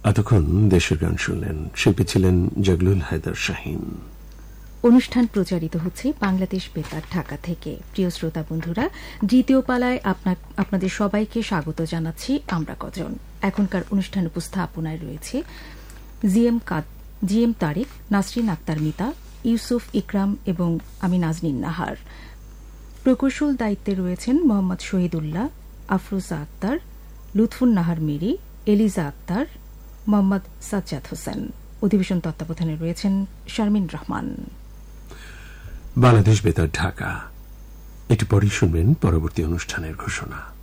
এতক্ষণ দেশের গান শুনলেন, শিল্পী ছিলেন জগলুল হায়দার শাহীন। অনুষ্ঠান প্রচারিত হচ্ছে বাংলাদেশ বেতার ঢাকা থেকে। প্রিয় শ্রোতা বন্ধুরা, দ্বিতীয় পালায় আপনাদের সবাইকে স্বাগত জানাচ্ছি আমরা কজন। এখনকার অনুষ্ঠান উপস্থাপনায় রয়েছে জি এম তারিক, নাসরিন আক্তার মিতা, ইউসুফ ইকরাম এবং আমি নাজনীন নাহার। প্রকৌশল দায়িত্বে রয়েছেন মোহাম্মদ শহীদুল্লাহ, আফরোজা আক্তার, লুৎফুন নাহার মিরি, এলিজা আক্তার, মোহাম্মদ সাজ্জাদ হোসেন। অধিবেশন তত্ত্বাবধানে রয়েছেন শারমিন রহমান। বাংলাদেশ বেতার ঢাকা, একটু পরেই শুনবেন পরবর্তী অনুষ্ঠানের ঘোষণা।